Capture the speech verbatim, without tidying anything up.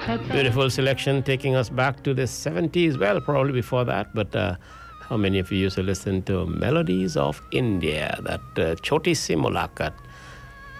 Beautiful selection taking us back to the seventies. Well, probably before that, but uh, how many of you used to listen to Melodies of India? That uh, Choti Si Mulakat.